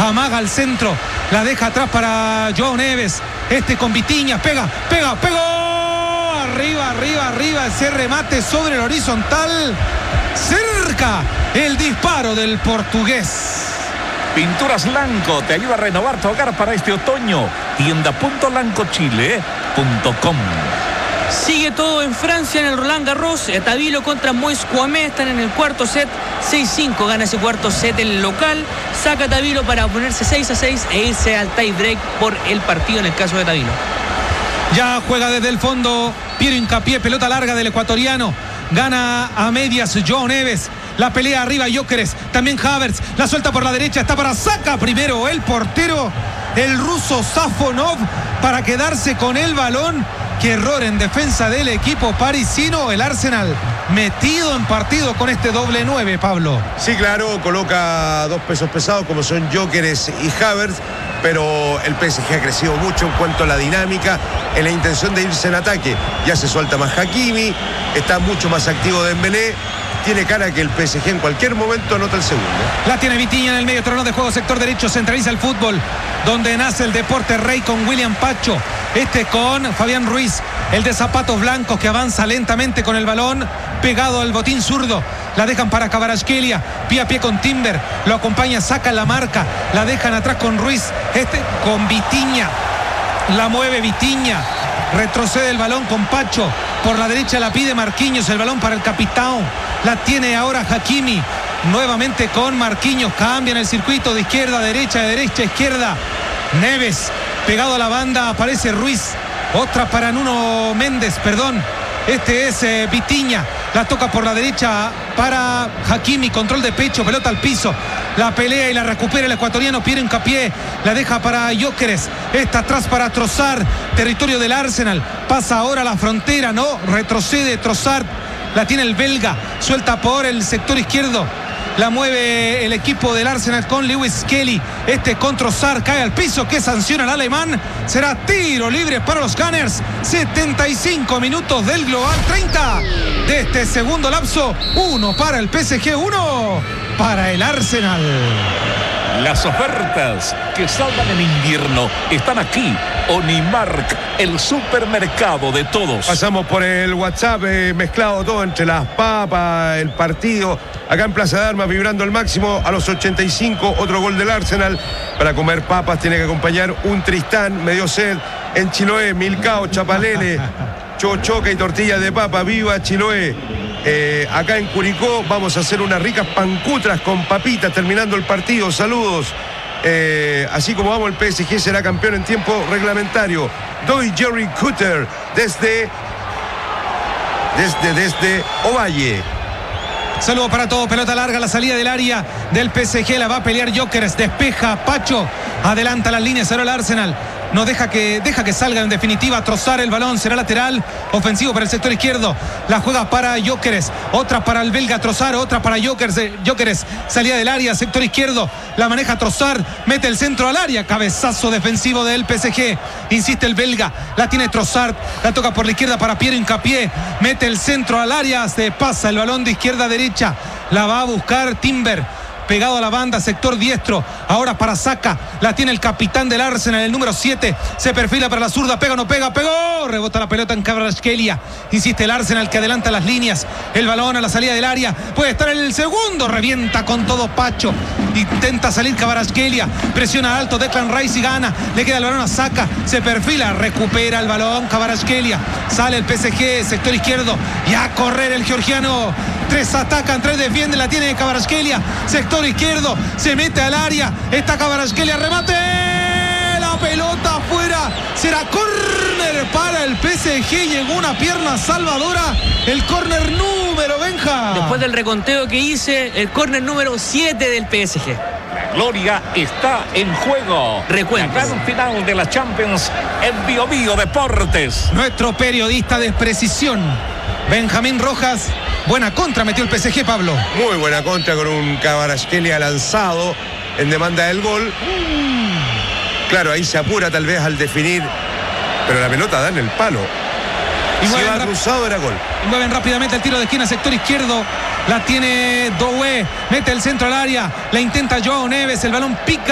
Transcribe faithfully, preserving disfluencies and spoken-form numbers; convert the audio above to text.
amaga al centro, la deja atrás para Joao Neves, este con Vitinha, pega, pega, pegó, arriba, arriba, arriba, ese remate sobre el horizontal, cerca el disparo del portugués. Pinturas Lanco te ayuda a renovar tu hogar para este otoño. Tienda punto lanco chile punto com. Sigue todo en Francia en el Roland Garros. Tabilo contra Moïse Kouamé están en el cuarto set. seis cinco gana ese cuarto set el local. Saca Tabilo para ponerse seis a seis e irse al tie break por el partido en el caso de Tabilo. Ya juega desde el fondo Piero Hincapié, pelota larga del ecuatoriano. Gana a medias Joao Neves. La pelea arriba Gyökeres, también Havertz, la suelta por la derecha, está para saca primero el portero, el ruso Safonov, para quedarse con el balón. Qué error en defensa del equipo parisino. El Arsenal metido en partido con este doble nueve, Pablo. Sí, claro, coloca dos pesos pesados como son Gyökeres y Havertz, pero el P S G ha crecido mucho en cuanto a la dinámica, en la intención de irse en ataque. Ya se suelta más Hakimi, está mucho más activo Dembélé. Tiene cara que el P S G en cualquier momento anota el segundo. La tiene Vitinha en el medio terreno de juego, sector derecho, centraliza el fútbol, donde nace el deporte rey con William Pacho. Este con Fabián Ruiz, el de zapatos blancos que avanza lentamente con el balón, pegado al botín zurdo. La dejan para Kvaratskhelia, pie a pie con Timber, lo acompaña, saca la marca, la dejan atrás con Ruiz, este con Vitinha, la mueve Vitinha. Retrocede el balón con Pacho. Por la derecha la pide Marquinhos. El balón para el capitán. La tiene ahora Hakimi. Nuevamente con Marquinhos. Cambian el circuito de izquierda a derecha, de derecha a izquierda. Neves. Pegado a la banda aparece Ruiz. Otra para Nuno Méndez, perdón. Este es eh, Vitinha. La toca por la derecha para Hakimi. Control de pecho, pelota al piso. La pelea y la recupera el ecuatoriano Piero Hincapié. La deja para Gyökeres. Está atrás para Trossard. Territorio del Arsenal. Pasa ahora la frontera, no. Retrocede Trossard. La tiene el belga. Suelta por el sector izquierdo. La mueve el equipo del Arsenal con Lewis Kelly. Este con Trossard cae al piso. Que sanciona el alemán. Será tiro libre para los Gunners. setenta y cinco minutos del global. treinta de este segundo lapso. Uno para el P S G. Uno para el Arsenal. Las ofertas que salvan en invierno están aquí. Onimark, el supermercado de todos. Pasamos por el WhatsApp, eh, mezclado todo entre las papas, el partido. Acá en Plaza de Armas, vibrando al máximo a los ochenta y cinco. Otro gol del Arsenal. Para comer papas tiene que acompañar un Tristán, medio sed. En Chiloé, Milcao, Chapalele, chochoca y tortillas de papa. Viva Chiloé. Eh, acá en Curicó vamos a hacer unas ricas pancutras con papitas terminando el partido. Saludos. Eh, así como vamos, el P S G será campeón en tiempo reglamentario. Doy Jerry Cutter desde desde desde Ovalle. Saludos para todos, pelota larga, la salida del área del P S G, la va a pelear Gyökeres, despeja Pacho, adelanta las líneas, ahora el Arsenal. No deja que, deja que salga en definitiva. Trozar el balón, será lateral ofensivo para el sector izquierdo. La juega para Gyökeres, otra para el belga Trozar, otra para Gyökeres. Gyökeres, salida del área, sector izquierdo, la maneja Trozar, mete el centro al área, cabezazo defensivo del P S G. Insiste el belga, la tiene Trozar, la toca por la izquierda para Piero Hincapié, mete el centro al área, se pasa el balón de izquierda a derecha, la va a buscar Timber. Pegado a la banda, sector diestro, ahora para Saka, la tiene el capitán del Arsenal, el número siete, se perfila para la zurda, pega o no pega, pegó, rebota la pelota en Kvaratskhelia, insiste el Arsenal que adelanta las líneas, el balón a la salida del área, puede estar en el segundo, revienta con todo Pacho, intenta salir Kvaratskhelia, presiona alto Declan Rice y gana, le queda el balón a Saka, se perfila, recupera el balón Kvaratskhelia, sale el P S G, sector izquierdo, y a correr el georgiano, tres atacan, tres defienden, la tiene Kvaratskhelia, sector izquierdo, se mete al área, está Kvaratskhelia, remate, la pelota afuera, será córner para el P S G, llegó una pierna salvadora, el córner número Benja. Después del reconteo que hice, el córner número siete del P S G. La gloria está en juego. Recuentos. La gran final de la Champions en Bio Bio Deportes. Nuestro periodista de precisión, Benjamín Rojas. Buena contra metió el P S G, Pablo. Muy buena contra con un Kvaratskhelia lanzado en demanda del gol. Claro, ahí se apura tal vez al definir, pero la pelota da en el palo. Y si mueven, va cruzado era gol. Y mueven rápidamente el tiro de esquina, sector izquierdo. La tiene Doué, mete el centro al área, la intenta Joao Neves, el balón pica.